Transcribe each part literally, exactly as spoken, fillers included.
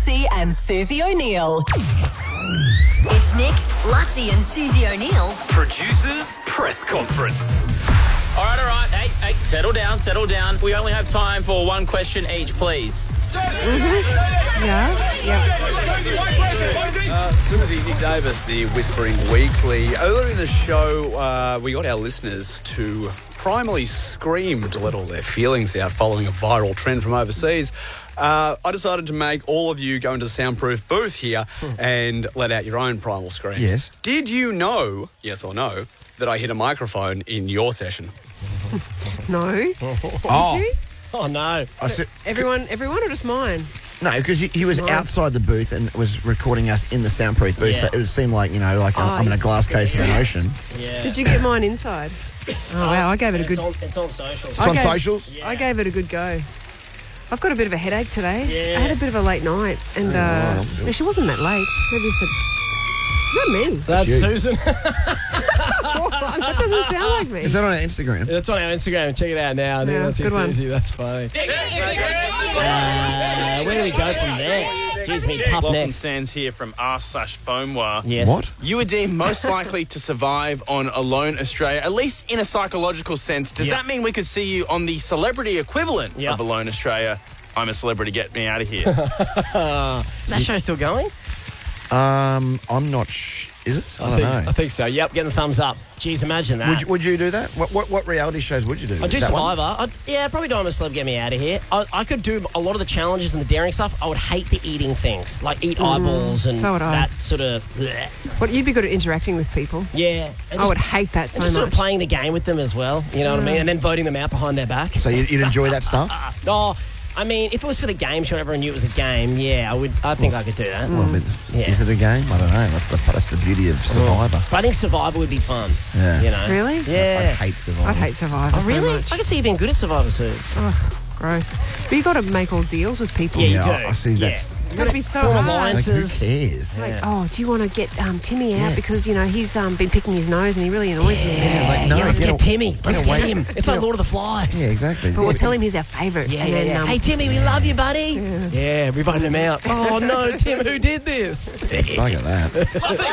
Lutzi and Susie O'Neill. It's Nick, Lutzi and Susie O'Neill's Producers Press Conference. All right, all right. Hey, hey, settle down, settle down. We only have time for one question each, please. Mm-hmm. Yeah, yeah. Uh, Susie, Nick Davis, the Whispering Weekly. Earlier in the show, uh, we got our listeners to primarily scream to let all their feelings out following a viral trend from overseas. Uh, I decided to make all of you go into the soundproof booth here and let out your own primal screams. Yes. Did you know, yes or no, that I hit a microphone in your session? No. Oh. Did you? Oh, no. I said, Everyone, everyone or just mine? no, because he, he was Smart. outside the booth and was recording us in the soundproof booth, Yeah. so it would seem like, you know, like I'm, Oh, I'm in a glass case of emotion. Yeah. Did you get mine inside? Oh, wow, I gave it a It's good... on, it's on socials. It's on Okay. socials? Yeah. I gave it a good go. I've got a bit of a headache today. Yeah. I had a bit of a late night, and uh, no, she wasn't that late. Maybe it's a... Not me. That's you. Susan. That doesn't sound like me. Is that on our Instagram? That's on our Instagram. Check it out now. I think Yeah, that's good one. Susie. That's funny. Uh, where do we go from there? Jeez, me, tough Lachlan neck. Sands here from r slash FoamWar. Yes. What? You were deemed most likely to survive on Alone Australia, at least in a psychological sense. Does Yeah. that mean we could see you on the celebrity equivalent Yeah. of Alone Australia? I'm a celebrity, get me out of here. That show's still going? Um, I'm not... Sh- is it? I, I don't think, know. I think so. Yep, getting the thumbs up. Jeez, imagine that. Would you, would you do that? What, what what reality shows would you do? I'd do That one? Survivor. I'd, yeah, probably do I'm a Celeb, get me out of here. I, I could do a lot of the challenges and the daring stuff. I would hate the eating things, like eat eyeballs and so would I. that sort of... bleh. What, you'd be good at interacting with people. Yeah. And I would hate that so and just sort much. of playing the game with them as well, you know what I mean? And then voting them out behind their back. So you'd, you'd enjoy that stuff? Oh, I mean, if it was for the game show and everyone knew it was a game, yeah, I would. I think I could do that. Well, but Yeah. is it a game? I don't know. That's the that's the beauty of Survivor. But I think Survivor would be fun. Yeah. You know? Really? I Yeah. hate Survivor. I'd hate Survivor Oh, so really? much. I could see you being good at Survivor Series. Oh, gross. But you got to make all deals with people. Yeah, you Yeah, do. I- I see Yeah. that's- It's got to be so Form hard. Like, who alliances. cares? Like, Yeah. oh, do you want to get um, Timmy out Yeah. because, you know, he's um, been picking his nose and he really annoys me. Yeah, like, no, yeah, let's get get a- Timmy. get Let's get away- him. It's get like a- Lord of the Flies. Yeah, exactly. But we'll tell him he's our favourite. Yeah, and yeah, then, yeah. um, Hey, Timmy, we love you, buddy. Yeah, we voted him out. Oh, no, Tim, who did this? I get that.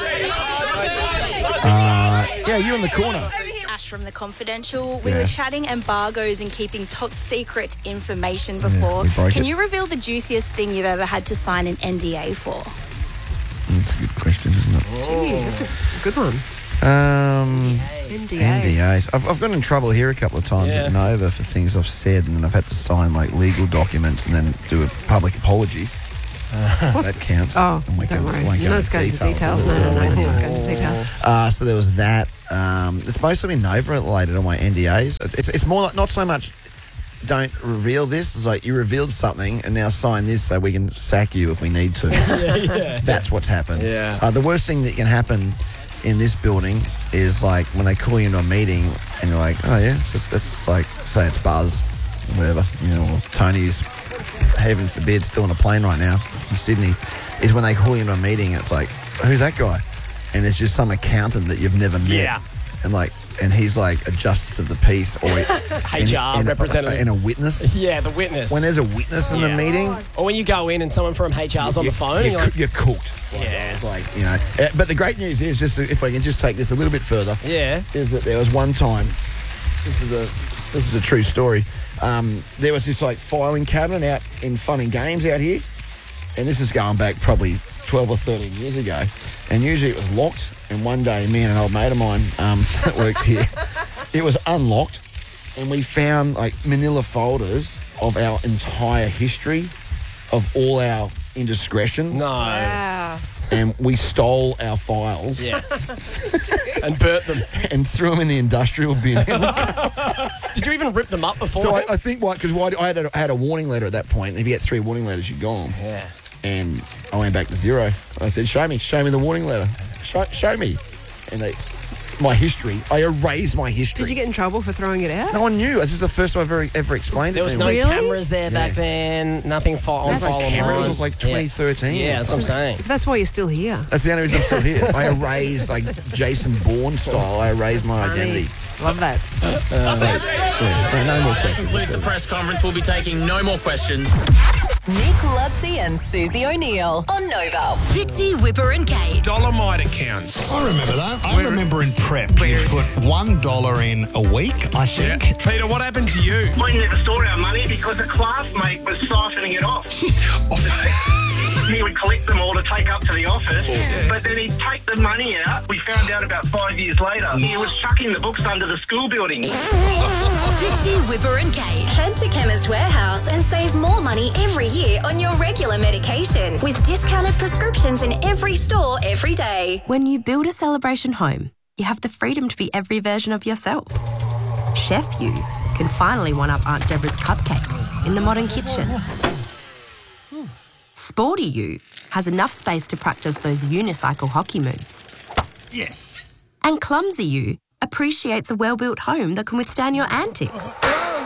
uh, yeah, you in the corner. Ash from The Confidential. We Yeah. were chatting embargoes and keeping top secret information before. we broke Can it. you reveal the juiciest thing you've ever had to sign an N D A for? That's a good question, isn't it? Geez, that's a good one. Um, N D A. N D As. I've, I've got in trouble here a couple of times Yeah. at Nova for things I've said, and then I've had to sign like legal documents and then do a public apology. That counts. Oh, I won't don't go- worry. won't You're go not into going into details. of No, it. no, no. Let's not go into details. Uh, so there was that. Um, it's mostly been Nova related on my N D As. It's, it's more like, not so much don't reveal this. It's like you revealed something and now sign this so we can sack you if we need to. Yeah, yeah. That's what's happened. Yeah. Uh, the worst thing that can happen in this building is like when they call you into a meeting and you're like, oh yeah, it's just, it's just like, say it's Buzz, whatever, you know, or Tony's, heaven forbid, still on a plane right now from Sydney, is when they call you into a meeting and it's like, who's that guy? And it's just some accountant that you've never met. Yeah. And like, and he's like a justice of the peace or H R representative. and a witness. Yeah, the witness. When there's a witness in the Yeah. meeting, Or when you go in and someone from H R's on the phone, and you're, you're like, coo- you're cooked. Yeah. It's like, you know. Uh, But the great news is, just if I can just take this a little bit further, yeah. is that there was one time, this is a this is a true story. Um, there was this like filing cabinet out in Fun and Games out here, and this is going back probably twelve or thirteen years ago, and usually it was locked. And one day, me and an old mate of mine um, that works here, it was unlocked, and we found like manila folders of our entire history, of all our indiscretions, No. Wow. and we stole our files Yeah. And burnt them. and threw them in the industrial bin. Did you even rip them up before? So I, I think why, because why I had a, I had a warning letter at that point. If you get three warning letters, you're gone. yeah. And I went back to zero. I said, "Show me, show me the warning letter. Show, show me." And they, my history. I erased my history. Did you get in trouble for throwing it out? No one knew. This is the first time I've ever, ever explained There it was to no anyone. Really? cameras there back then. Nothing fo- on That's file cameras. online. It was like twenty thirteen. Yeah, yeah, that's what I'm saying. So that's why you're still here. That's the only reason I'm still here. I erased, like Jason Bourne style. I erased my Funny. identity. Love that. Yeah, no more questions. Concludes the press conference. We'll be taking no more questions. Nick Lutzi and Susie O'Neill on Nova. Fitzy, Whipper and Kate. Dolomite accounts. I remember that. I remember in prep, you put one dollar in a week, I think. Yeah. Peter, what happened to you? We never stored our money because a classmate was siphoning it off. He would collect them all to take up to the office, yeah. But then he'd take the money out. We found out about five years later he was chucking the books under the school building. Fitzy, Whipper and Kate. Head to Chemist Warehouse and save more money every year on your regular medication with discounted prescriptions in every store every day. When you build a celebration home, you have the freedom to be every version of yourself. Chef You can finally one-up Aunt Deborah's cupcakes in the modern kitchen. Sporty You has enough space to practice those unicycle hockey moves. Yes. And Clumsy You appreciates a well-built home that can withstand your antics.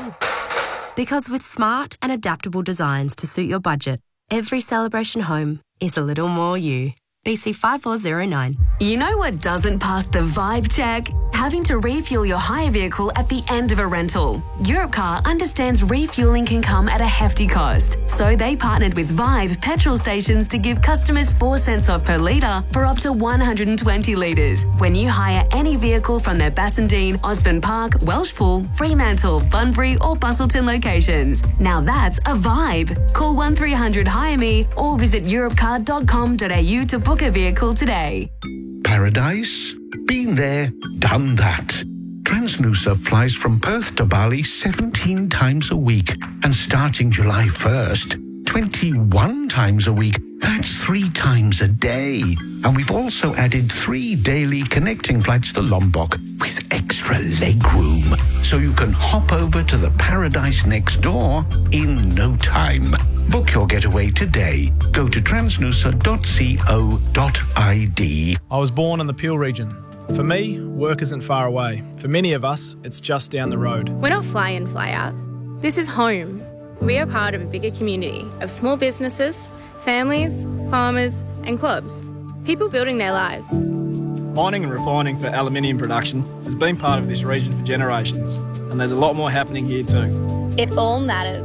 Because with smart and adaptable designs to suit your budget, every celebration home is a little more you. B C five four zero nine. You know what doesn't pass the vibe check? Having to refuel your hire vehicle at the end of a rental. Europcar understands refueling can come at a hefty cost, so they partnered with Vibe petrol stations to give customers four cents off per litre for up to one hundred twenty litres when you hire any vehicle from their Bassendean, Osborne Park, Welshpool, Fremantle, Bunbury or Bustleton locations. Now that's a vibe. Call one three hundred hire me or visit europcar dot com dot a u to book a vehicle today. Paradise? Been there, done that. Transnusa flies from Perth to Bali seventeen times a week. And starting July first, twenty-one times a week. That's three times a day. And we've also added three daily connecting flights to Lombok with extra leg room. So you can hop over to the paradise next door in no time. Book your getaway today. Go to transnusa dot co dot I D. I was born in the Peel region. For me, work isn't far away. For many of us, it's just down the road. We're not fly in, fly out. This is home. We are part of a bigger community of small businesses, families, farmers and clubs. People building their lives. Mining and refining for aluminium production has been part of this region for generations, and there's a lot more happening here too. It all matters.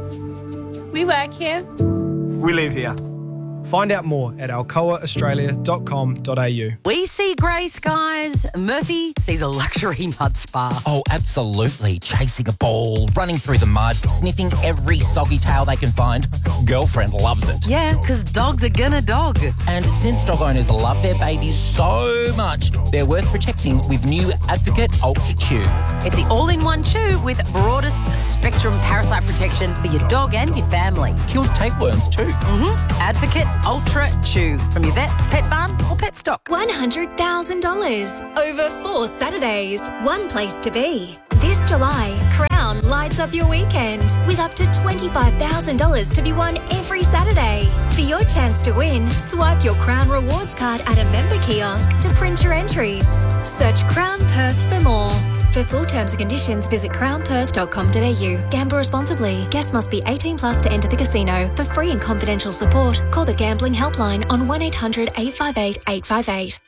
We work here. We live here. Find out more at alcoa australia dot com dot a u. We see grey skies. Murphy sees a luxury mud spa. Oh, absolutely. Chasing a ball, running through the mud, sniffing every soggy tail they can find. Girlfriend loves it. Yeah, because dogs are gonna dog. And since dog owners love their babies so much, they're worth protecting with new Advocate Ultra Chew. It's the all-in-one chew with broadest spectrum parasite protection for your dog and your family. Kills tapeworms too. Mm-hmm. Advocate Ultra Chew from your vet, pet barn or pet stock. one hundred thousand dollars over four Saturdays. One place to be. This July, Crown lights up your weekend with up to twenty-five thousand dollars to be won every Saturday. For your chance to win, swipe your Crown Rewards card at a member kiosk to print your entries. Search Crown Perth for more. For full terms and conditions, visit crown perth dot com dot a u. Gamble responsibly. Guests must be eighteen plus to enter the casino. For free and confidential support, call the Gambling Helpline on one eight hundred eight five eight eight five eight.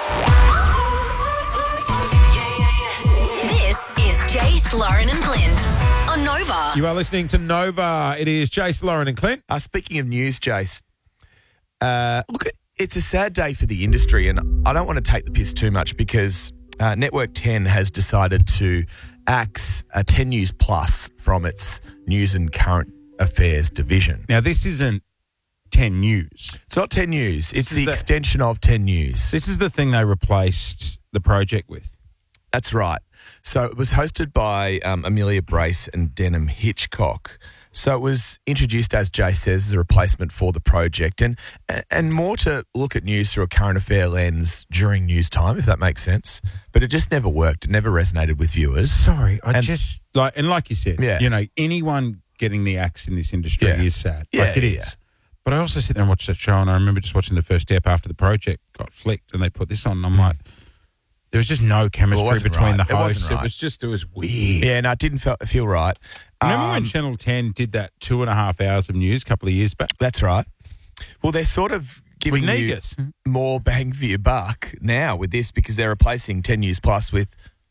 This is Jace, Lauren and Clint on Nova. You are listening to Nova. It is Jace, Lauren and Clint. Uh, speaking of news, Jace, uh, look, it's a sad day for the industry, and I don't want to take the piss too much because uh, Network ten has decided to axe uh, ten News Plus from its news and current affairs division. Now, this isn't ten News. It's not ten News. It's the, the extension of ten News. This is the thing they replaced the project with. That's right. So it was hosted by um, Amelia Brace and Denham Hitchcock. So it was introduced, as Jay says, as a replacement for the project and and more to look at news through a current affair lens during news time, if that makes sense. But it just never worked. It never resonated with viewers. Sorry, I and, just, like, and like you said, yeah. you know, anyone getting the axe in this industry yeah. is sad. Yeah, like it yeah. is. But I also sit there and watch that show, and I remember just watching the first step after the project got flicked and they put this on, and I'm like, there was just no chemistry well, between right. the it hosts. wasn't right. It was just, it was weird. Yeah, no, it didn't feel, feel right. Remember um, when Channel ten did that two and a half hours of news a couple of years back? That's right. Well, they're sort of giving you more bang for your buck now with this because they're replacing ten News Plus with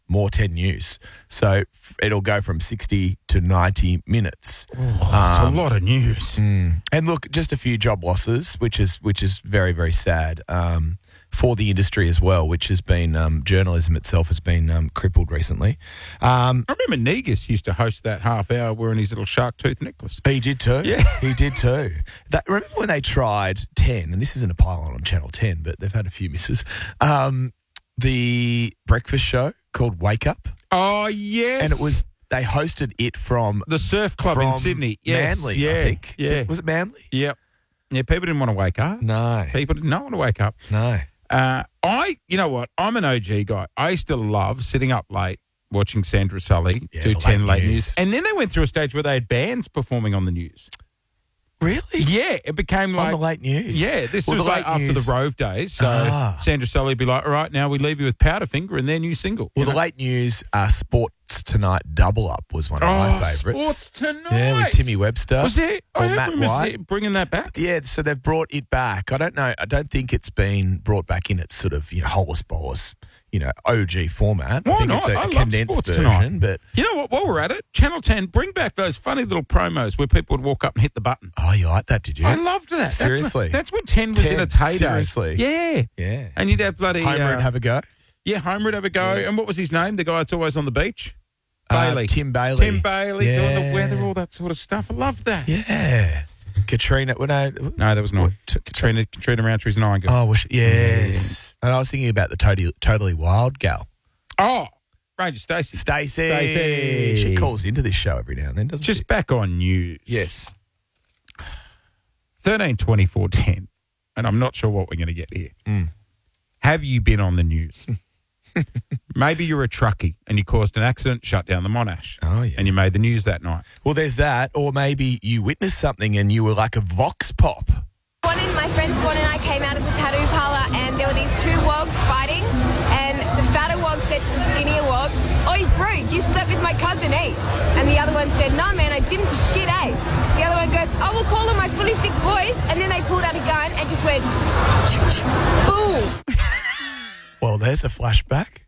More ten News. So f- it'll go from sixty to ninety minutes. Oh, that's Um, a lot of news. Mm. And look, just a few job losses, which is which is very, very sad um, for the industry as well, which has been, um, journalism itself has been um, crippled recently. Um, I remember Negus used to host that half hour wearing his little shark tooth necklace. he did too. Yeah. He did too. That, remember when they tried ten, and this isn't a pylon on Channel ten, but they've had a few misses, um, the breakfast show called Wake Up? Oh, yes. And it was, they hosted it from the surf club in from Sydney. Yes. Manly, yeah, I think. Yeah. Was it Manly? Yep. Yeah, people didn't want to wake up. No. People did not want to wake up. No. Uh, I, you know what? I'm an O G guy. I used to love sitting up late watching Sandra Sully Yeah, do the ten late late news. news. And then they went through a stage where they had bands performing on the news. Really? Yeah, it became like On the late news? Yeah, this Well, was the like late after news- the Rove days. So Ah. Sandra Sully would be like, "All right, now we leave you with Powderfinger and their new single." Well, you the know? late news, uh, Sports Tonight Double Up was one of my Oh, favourites. Sports Tonight. Yeah, with Timmy Webster. Was there? or I heard Matt rumours White. they're bringing that back. Yeah, so they've brought it back. I don't know. I don't think it's been brought back in its sort of, you know, holus bolus, you know, O G format. Why I think not? it's a I love condensed Sports version, Tonight. but You know what? While we're at it, Channel ten, bring back those funny little promos where people would walk up and hit the button. oh, you like that? Did you? I loved that. That's when- Seriously? That's when ten was in ten, its heyday. seriously? Yeah. Yeah. And you'd have bloody... Homer uh, and have a go. Yeah, Homer would have a go. And what was his name? The guy that's always on the beach? Uh, Bailey. Tim Bailey. Tim Bailey doing Yeah. the weather, all that sort of stuff. I love that. Yeah. Katrina. Well, no, No, that was not. Katrina, Katrina Roundtree's an iron girl. Oh, well, she- yes. And I was thinking about the totally, totally wild gal. Oh, Ranger Stacey. Stacey. Stacey. She calls into this show every now and then, doesn't Just she? back on news. Yes. thirteen twenty-four ten, and I'm not sure what we're going to get here. Mm. Have you been on the news? Maybe you're a truckie and you caused an accident, shut down the Monash. Oh, yeah. And you made the news that night. Well, there's that. Or maybe you witnessed something and you were like a vox pop. One of my friends, Swan and I, came out of the tattoo parlour and there were these two wogs fighting, and the fatter wog said to the skinnier wog, "Oi, bro, you slept with my cousin, eh?" And the other one said, "No, man, I didn't for shit, eh?" The other one goes, "I will call them my fully sick boys," and then they pulled out a gun and just went, boom. Well, there's a flashback.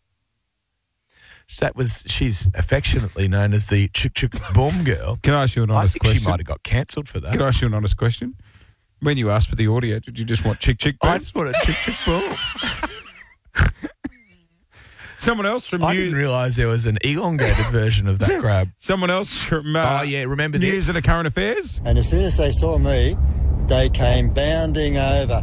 That was, she's affectionately known as the Chick Chick Boom Girl. Can I ask you an I honest think question? she might have got cancelled for that. Can I ask you an honest question? When you asked for the audio, did you just want chick chick boom? I just want a Chick Chick Boom. Someone else from I News. didn't realise there was an elongated version of that grab. Someone else from uh, Oh, yeah, remember News this? and the Current Affairs. And as soon as they saw me, they came bounding over.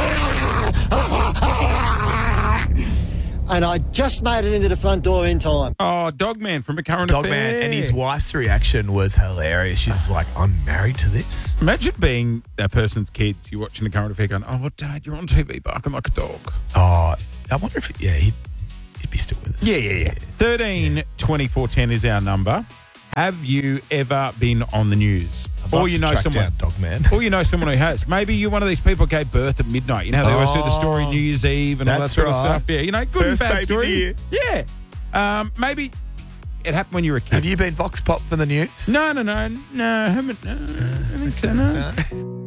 And I just made it into the front door in time. Oh, Dogman from a Current Dogman, Affairs. and his wife's reaction was hilarious. She's like, "I'm married to this." Imagine being that person's kids. You're watching a Current Affair going, "Oh, Dad, you're on T V barking like a dog." Oh, I wonder if, yeah, he'd, he'd be still with us. Yeah, yeah, yeah. thirteen twenty-four ten is our number. Have you ever been on the news? I'd like Or you to know track someone, down Dogman. or you know someone who has. Maybe you're one of these people who gave birth at midnight. You know how they always do the story Oh, New Year's Eve and all that that's sort of right. stuff. Yeah, you know, good First and bad baby story. of the Yeah. Um, maybe it happened when you were a kid. Have you been vox pop for the news? No, no, no, no. I haven't. No, I think so, no.